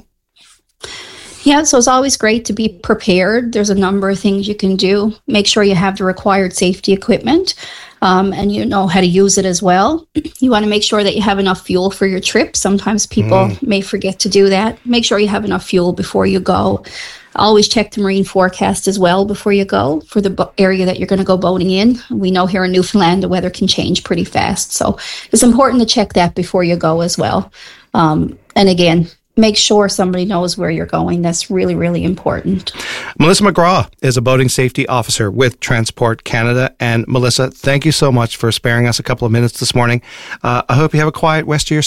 Yeah, so it's always great to be prepared. There's a number of things you can do. Make sure you have the required safety equipment, um, and you know how to use it as well. You want to make sure that you have enough fuel for your trip. Sometimes people mm. may forget to do that. Make sure you have enough fuel before you go. Always check the marine forecast as well before you go for the bo- area that you're going to go boating in. We know here in Newfoundland the weather can change pretty fast, so it's important to check that before you go as well. Um, and again, make sure somebody knows where you're going. That's really, really important. Melissa McGraw is a boating safety officer with Transport Canada. And Melissa, thank you so much for sparing us a couple of minutes this morning. Uh, I hope you have a quiet rest of your summer.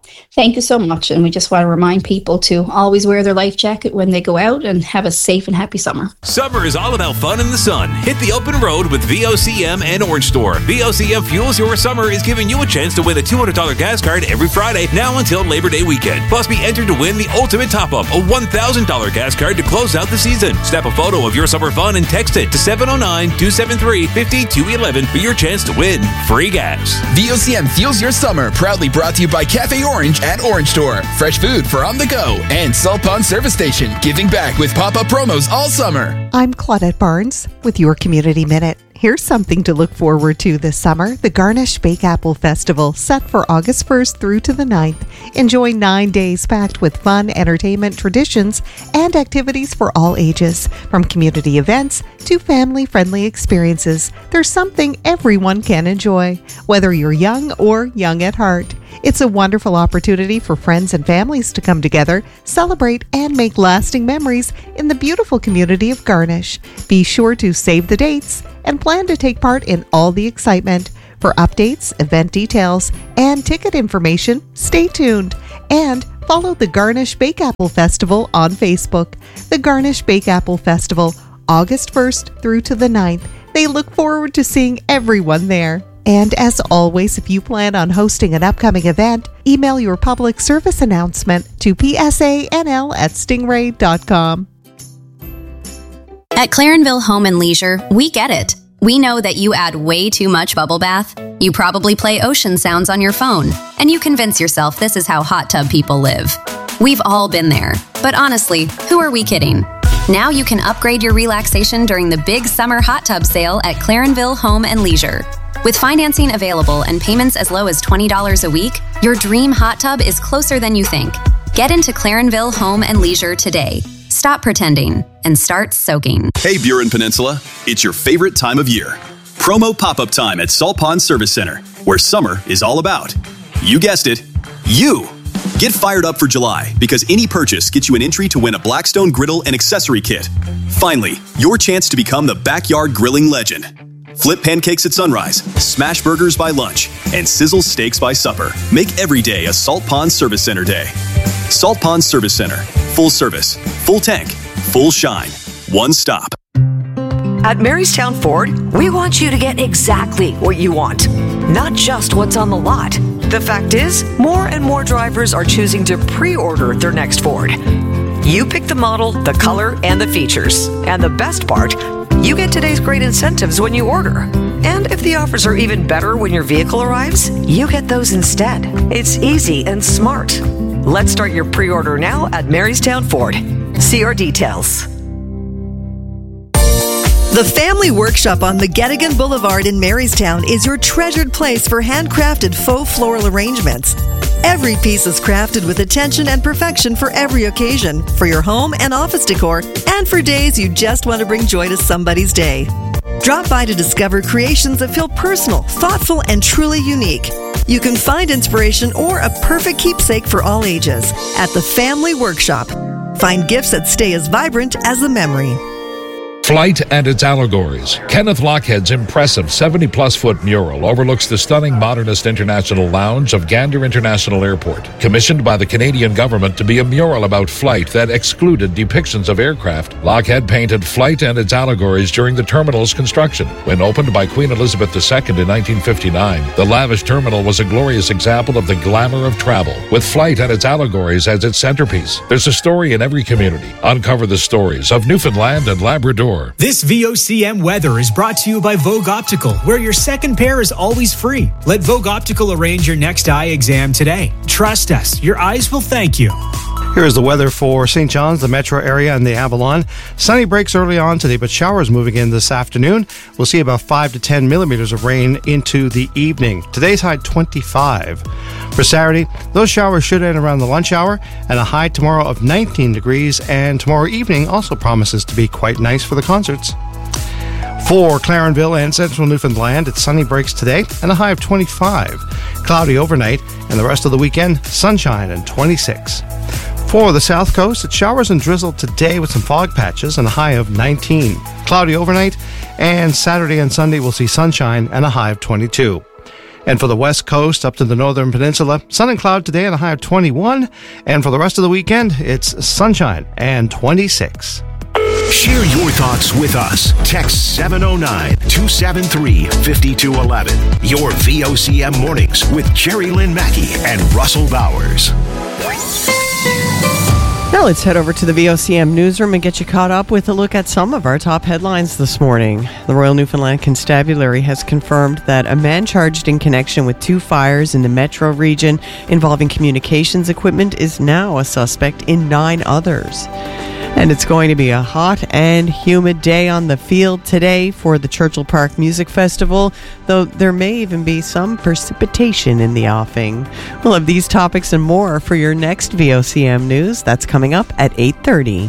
Thank you so much. And we just want to remind people to always wear their life jacket when they go out and have a safe and happy summer. Summer is all about fun in the sun. Hit the open road with V O C M and Orange Store. V O C M Fuels Your Summer is giving you a chance to win a two hundred dollars gas card every Friday now until Labor Day weekend. Plus, be entered to win the ultimate top-up, a one thousand dollars gas card to close out the season. Snap a photo of your summer fun and text it to seven oh nine, two seven three, five two one one for your chance to win free gas. V O C M Fuels Your Summer, proudly brought to you by Cafe Orange at Orange Store. Fresh food for on the go. And Salt Pond Service Station, giving back with pop-up promos all summer. I'm Claudette Barnes with your Community Minute. Here's something to look forward to this summer. The Garnish Bake Apple Festival, set for August first through to the ninth. Enjoy nine days packed with fun, entertainment, traditions, and activities for all ages. From community events to family-friendly experiences, there's something everyone can enjoy, whether you're young or young at heart. It's a wonderful opportunity for friends and families to come together, celebrate, and make lasting memories in the beautiful community of Garnish. Be sure to save the dates and plan to take part in all the excitement. For updates, event details, and ticket information, stay tuned. And follow the Garnish Bake Apple Festival on Facebook. The Garnish Bake Apple Festival, August first through to the ninth. They look forward to seeing everyone there. And as always, if you plan on hosting an upcoming event, email your public service announcement to p s a n l at stingray dot com. At Clarenville Home and Leisure, we get it. We know that you add way too much bubble bath. You probably play ocean sounds on your phone, and you convince yourself this is how hot tub people live. We've all been there. But honestly, who are we kidding? Now you can upgrade your relaxation during the big summer hot tub sale at Clarenville Home and Leisure. With financing available and payments as low as twenty dollars a week, your dream hot tub is closer than you think. Get into Clarenville Home and Leisure today. Stop pretending and start soaking. Hey, Burin Peninsula, it's your favorite time of year. Promo pop-up time at Salt Pond Service Center, where summer is all about. You guessed it, you. Get fired up for July, because any purchase gets you an entry to win a Blackstone griddle and accessory kit. Finally, your chance to become the backyard grilling legend. Flip pancakes at sunrise, smash burgers by lunch, and sizzle steaks by supper. Make every day a Salt Pond Service Center day. Salt Pond Service Center. Full service, full tank, full shine, one stop. At Marystown Ford, we want you to get exactly what you want, not just what's on the lot. The fact is, more and more drivers are choosing to pre-order their next Ford. You pick the model, the color, and the features. And the best part, you get today's great incentives when you order. And if the offers are even better when your vehicle arrives, you get those instead. It's easy and smart. Let's start your pre-order now at Marystown Ford. See our details. The Family Workshop on McGettigan Boulevard in Marystown is your treasured place for handcrafted faux floral arrangements. Every piece is crafted with attention and perfection for every occasion, for your home and office decor, and for days you just want to bring joy to somebody's day. Drop by to discover creations that feel personal, thoughtful, and truly unique. You can find inspiration or a perfect keepsake for all ages at the Family Workshop. Find gifts that stay as vibrant as the memory. Flight and its allegories. Kenneth Lockhead's impressive seventy-plus foot mural overlooks the stunning modernist international lounge of Gander International Airport, commissioned by the Canadian government to be a mural about flight that excluded depictions of aircraft. Lockhead painted Flight and its allegories during the terminal's construction. When opened by Queen Elizabeth the Second in nineteen fifty-nine, the lavish terminal was a glorious example of the glamour of travel, with Flight and its allegories as its centerpiece. There's a story in every community. Uncover the stories of Newfoundland and Labrador. This V O C M weather is brought to you by Vogue Optical, where your second pair is always free. Let Vogue Optical arrange your next eye exam today. Trust us, your eyes will thank you. Here is the weather for Saint John's, the metro area, and the Avalon. Sunny breaks early on today, but showers moving in this afternoon. We'll see about five to ten millimeters of rain into the evening. Today's high twenty-five. For Saturday, those showers should end around the lunch hour, and a high tomorrow of nineteen degrees, and tomorrow evening also promises to be quite nice for the concerts. For Clarenville and central Newfoundland, it's sunny breaks today and a high of twenty-five. Cloudy overnight, and the rest of the weekend, sunshine and twenty-six. For the South Coast, it's showers and drizzle today with some fog patches and a high of nineteen. Cloudy overnight, and Saturday and Sunday we'll see sunshine and a high of twenty-two. And for the west coast up to the northern peninsula, sun and cloud today and a high of twenty-one. And for the rest of the weekend, it's sunshine and twenty-six. Share your thoughts with us. Text seven oh nine, two seven three, five two one one. Your V O C M mornings with Jerry Lynn Mackey and Russell Bowers. Now let's head over to the V O C M newsroom and get you caught up with a look at some of our top headlines this morning. The Royal Newfoundland Constabulary has confirmed that a man charged in connection with two fires in the metro region involving communications equipment is now a suspect in nine others. And it's going to be a hot and humid day on the field today for the Churchill Park Music Festival, though there may even be some precipitation in the offing. We'll have these topics and more for your next V O C M news. That's coming up at eight thirty.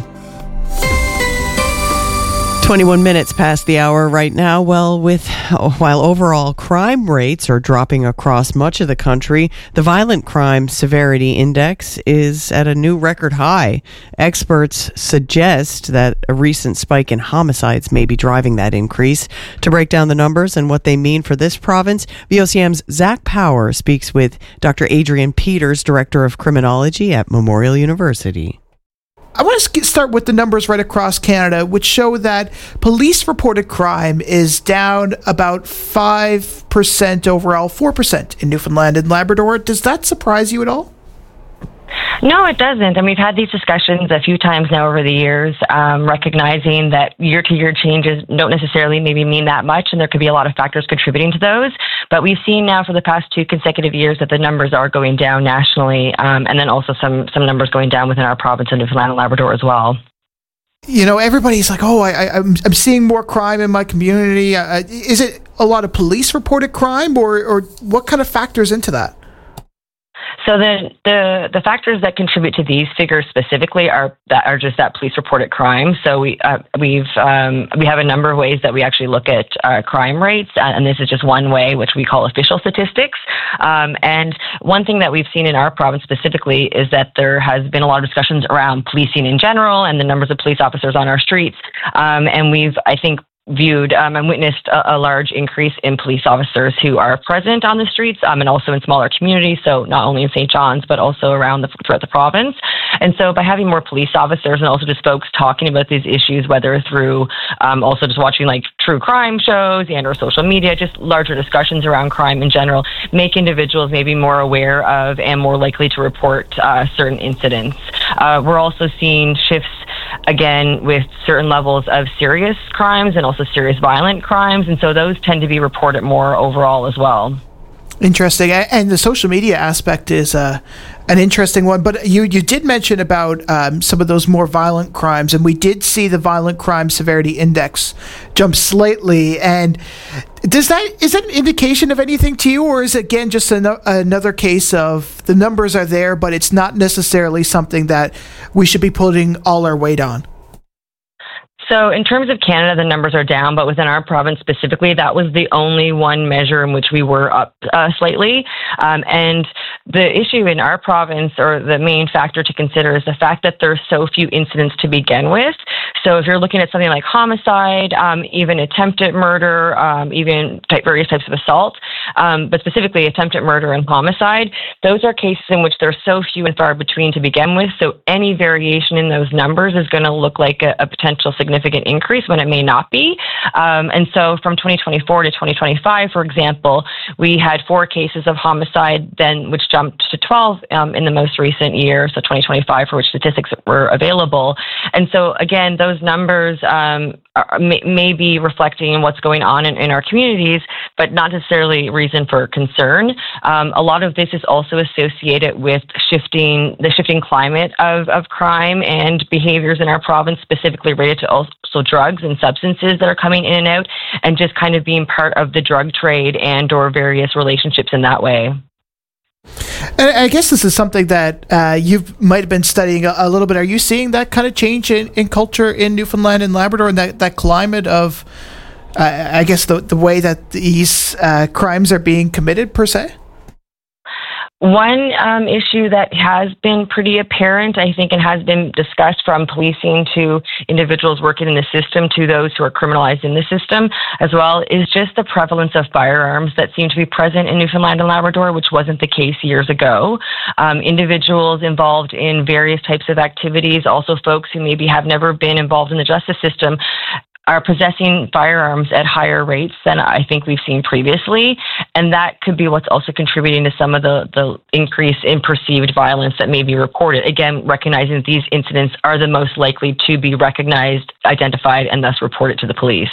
twenty-one minutes past the hour right now. Well, with while overall crime rates are dropping across much of the country, the Violent Crime Severity Index is at a new record high. Experts suggest that a recent spike in homicides may be driving that increase. To break down the numbers and what they mean for this province, V O C M's Zach Power speaks with Doctor Adrian Peters, Director of Criminology at Memorial University. I want to start with the numbers right across Canada, which show that police-reported crime is down about five percent overall, four percent in Newfoundland and Labrador. Does that surprise you at all? No, it doesn't. And we've had these discussions a few times now over the years, um, recognizing that year-to-year changes don't necessarily maybe mean that much, and there could be a lot of factors contributing to those. But we've seen now for the past two consecutive years that the numbers are going down nationally, um, and then also some some numbers going down within our province of Newfoundland and Labrador as well. You know, everybody's like, oh, I, I, I'm, I'm seeing more crime in my community. Uh, is it a lot of police-reported crime, or, or what kind of factors into that? So the, the the factors that contribute to these figures specifically are that are just that police reported crime. So we uh, we've um, we have a number of ways that we actually look at uh, crime rates, and this is just one way, which we call official statistics. Um, and one thing that we've seen in our province specifically is that there has been a lot of discussions around policing in general and the numbers of police officers on our streets. Um, and we've, I think, viewed um, and witnessed a, a large increase in police officers who are present on the streets um, and also in smaller communities, so not only in Saint John's, but also around the, throughout the province. And so by having more police officers and also just folks talking about these issues, whether through um, also just watching like true crime shows and or social media, just larger discussions around crime in general, make individuals maybe more aware of and more likely to report uh, certain incidents. Uh, we're also seeing shifts again with certain levels of serious crimes and also serious violent crimes, and so those tend to be reported more overall as well. Interesting. And the social media aspect is uh, an interesting one, but you you did mention about um, some of those more violent crimes, and we did see the Violent Crime Severity Index jump slightly. And does that is that an indication of anything to you, or is it again just an, another case of the numbers are there, but it's not necessarily something that we should be putting all our weight on? So in terms of Canada, the numbers are down, but within our province specifically, that was the only one measure in which we were up uh, slightly. Um, and the issue in our province, or the main factor to consider, is the fact that there's so few incidents to begin with. So if you're looking at something like homicide, um, even attempted murder, um, even type, various types of assault, um, but specifically attempted murder and homicide, those are cases in which they're so few and far between to begin with. So any variation in those numbers is going to look like a, a potential significant increase when it may not be. Um, and so from twenty twenty-four to twenty twenty-five, for example, we had four cases of homicide, then which jumped to twelve um, in the most recent year, so twenty twenty-five, for which statistics were available. And so again, those numbers um, are, may, may be reflecting what's going on in, in our communities, but not necessarily reason for concern. Um, a lot of this is also associated with shifting the shifting climate of, of crime and behaviors in our province, specifically related to also drugs and substances that are coming in and out, and just kind of being part of the drug trade and or various relationships in that way. And I guess this is something that uh, you might have been studying a, a little bit. Are you seeing that kind of change in, in culture in Newfoundland and Labrador, and that, that climate of, uh, I guess, the, the way that these uh, crimes are being committed, per se? One um, issue that has been pretty apparent, I think, and has been discussed from policing to individuals working in the system to those who are criminalized in the system as well, is just the prevalence of firearms that seem to be present in Newfoundland and Labrador, which wasn't the case years ago. Um, individuals involved in various types of activities, also folks who maybe have never been involved in the justice system, are possessing firearms at higher rates than I think we've seen previously. And that could be what's also contributing to some of the, the increase in perceived violence that may be reported. Again, recognizing that these incidents are the most likely to be recognized, identified, and thus reported to the police.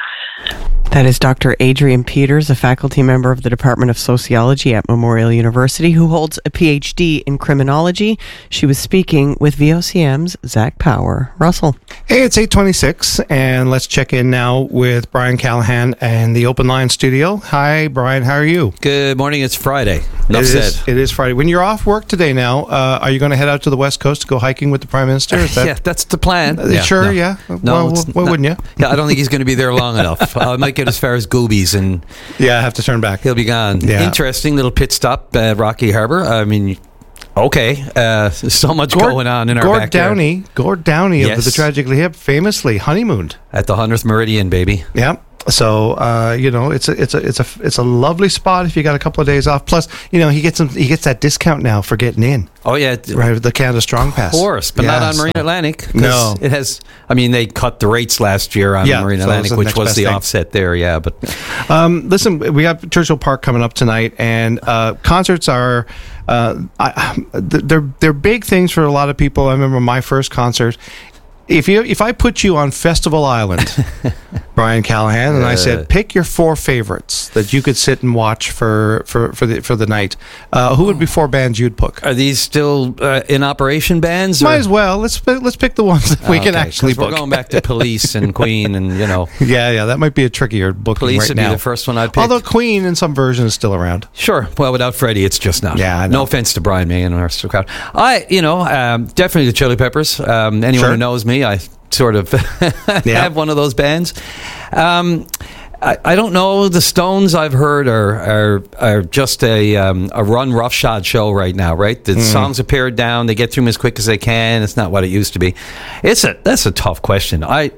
That is Doctor Adrienne Peters, a faculty member of the Department of Sociology at Memorial University, who holds a P H D in criminology. She was speaking with V O C M's Zach Power. Russell. Hey, it's eight twenty-six, and let's check in now with Brian Callahan and the Open Line Studio. Hi, Brian. How are you? Good morning. It's Friday. Enough it said. Is, it is Friday. When you're off work today now, uh, are you going to head out to the West Coast to go hiking with the Prime Minister? Is that, yeah, that's the plan. Uh, yeah, sure, no. yeah. No, well, it's why not, wouldn't you? Yeah, I don't think he's going to be there long enough. I might get as far as Goobies and yeah, I have to turn back. He'll be gone. Yeah. Interesting little pit stop at Rocky Harbour. I mean, okay, uh, there's so much Gord, going on in our Gord backyard. Downey, Gord Downey yes. of the Tragically Hip, famously honeymooned at the hundredth Meridian, baby. Yeah. So uh, you know, it's a it's a it's a it's a lovely spot if you got a couple of days off. Plus, you know, he gets some, he gets that discount now for getting in. Oh yeah, right, the Canada Strong Pass. Of course, but yeah, not on so. Marine Atlantic. No, it has. I mean, they cut the rates last year on yeah, Marine so Atlantic, was which was the thing. offset there. Yeah, but um, listen, we have Churchill Park coming up tonight, and uh, concerts are uh, I, they're they're big things for a lot of people. I remember my first concert. If you if I put you on Festival Island, Brian Callahan, and I said pick your four favorites that you could sit and watch for for, for the for the night, uh, who would be four bands you'd pick? Are these still uh, in operation bands? Might or? as well. Let's let's pick the ones that we okay, can actually book. We're going back to Police and Queen, and you know. Yeah, yeah, that might be a trickier booking Police right would now. be the first one I'd pick. Although Queen in some versions is still around. Sure. Well, without Freddie, it's just not. Yeah, I know. No offense to Brian May and the rest of the crowd. I, you know, um, definitely the Chili Peppers. Um, anyone Sure. who knows me, I sort of Yeah. have one of those bands. Um, I, I don't know. The Stones, I've heard, are are, are just a um, a run roughshod show right now. Right, the Mm. songs are pared down. They get through them as quick as they can. It's not what it used to be. It's a that's a tough question. I.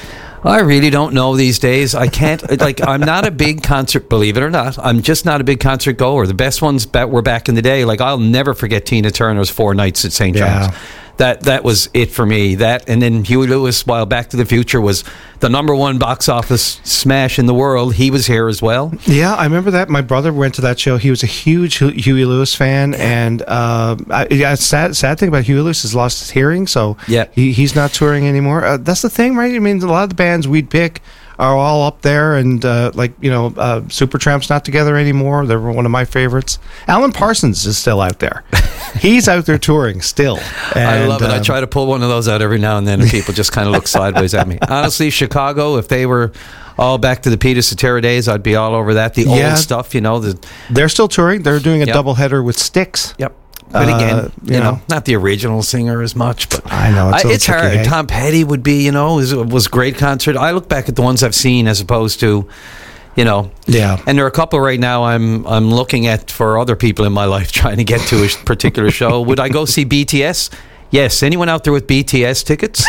I really don't know these days. I can't, like, I'm not a big concert, believe it or not. I'm just not a big concert goer. The best ones that were back in the day, like, I'll never forget Tina Turner's Four Nights at Saint John's. Yeah. That that was it for me. That, and then Huey Lewis, while Back to the Future was the number one box office smash in the world, he was here as well. Yeah, I remember that. My brother went to that show. He was a huge Hu- Huey Lewis fan, and uh, I, yeah, sad sad thing about Huey Lewis is lost his hearing, so Yeah. he, he's not touring anymore. Uh, that's the thing, right? I mean, a lot of the bands we'd pick are all up there, and uh, like you know, uh, Supertramp's not together anymore. They're one of my favorites. Alan Parsons is still out there. He's out there touring still. I And, love it. I um, try to pull one of those out every now and then, and people just kind of look sideways at me. Honestly, Chicago, if they were all back to the Peter Cetera days, I'd be all over that. The Yeah. old stuff, you know. The, They're still touring. They're doing a Yep. doubleheader with Styx. Yep. But again, Uh, you, you know, know. not the original singer as much, but I know, it's a I, little it's tricky, hard. eh? Tom Petty would be, you know, was was a great concert. I look back at the ones I've seen as opposed to, you know, Yeah. and there are a couple right now I'm I'm looking at for other people in my life trying to get to a particular show. Would I go see B T S? Yes. Anyone out there with B T S tickets?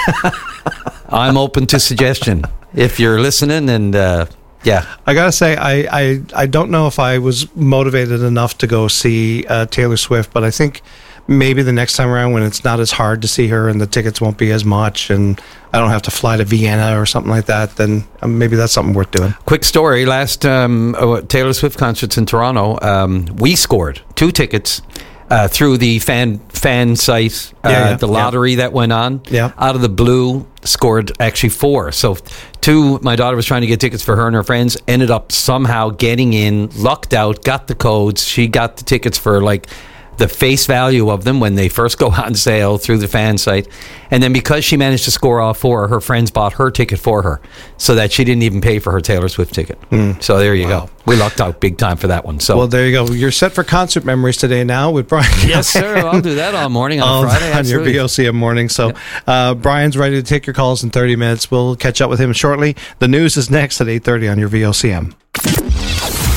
I'm open to suggestion. If you're listening, and uh, yeah, I gotta say, I, I, I don't know if I was motivated enough to go see uh, Taylor Swift, but I think maybe the next time around when it's not as hard to see her and the tickets won't be as much, and I don't have to fly to Vienna or something like that, then um, maybe that's something worth doing. Quick story: last um, uh, Taylor Swift concerts in Toronto, um, we scored two tickets uh, through the fan fan site, uh, Yeah, yeah, the yeah. lottery that went on. Yeah. Out of the blue, scored actually four. So two, my daughter was trying to get tickets for her and her friends, ended up somehow getting in, lucked out, got the codes. She got the tickets for like the face value of them when they first go on sale through the fan site. And then because she managed to score all four, her friends bought her ticket for her so that she didn't even pay for her Taylor Swift ticket. So there you go. We lucked out big time for that one. So Well, there you go. You're set for concert memories today now with Brian. yes, sir. I'll do that all morning on on, Friday. on your absolutely. V O C M morning. So uh, Brian's ready to take your calls in thirty minutes. We'll catch up with him shortly. The news is next at eight thirty on your V O C M.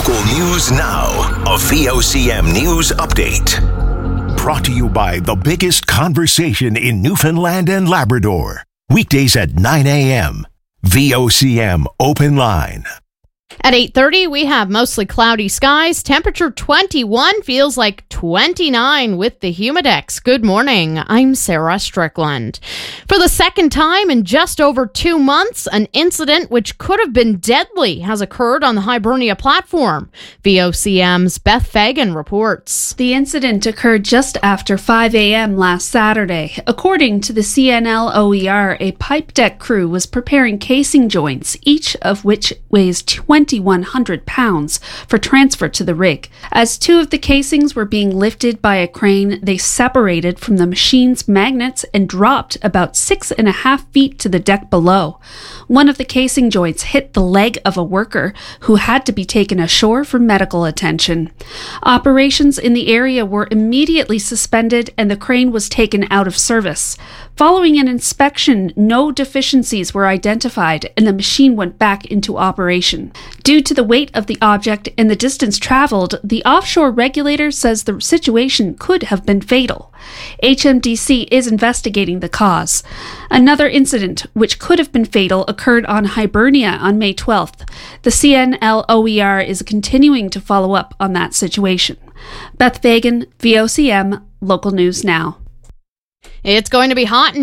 Local news now. A V O C M news update. Brought to you by the biggest conversation in Newfoundland and Labrador. Weekdays at nine a.m. V O C M Open Line. At eight thirty, we have mostly cloudy skies. Temperature twenty-one, feels like twenty-nine with the Humidex. Good morning. I'm Sarah Strickland. For the second time in just over two months, an incident which could have been deadly has occurred on the Hibernia platform. V O C M's Beth Fagan reports. The incident occurred just after five a.m. last Saturday. According to the C N L O E R, a pipe deck crew was preparing casing joints, each of which weighs twenty-one hundred pounds, for transfer to the rig. As two of the casings were being lifted by a crane, they separated from the machine's magnets and dropped about six and a half feet to the deck below. One of the casing joints hit the leg of a worker who had to be taken ashore for medical attention. Operations in the area were immediately suspended and the crane was taken out of service. Following an inspection, no deficiencies were identified and the machine went back into operation. Due to the weight of the object and the distance traveled, the offshore regulator says the situation could have been fatal. H M D C is investigating the cause. Another incident, which could have been fatal, occurred on Hibernia on May twelfth. The C N L O E R is continuing to follow up on that situation. Beth Fagan, V O C M, Local News Now. It's going to be hot in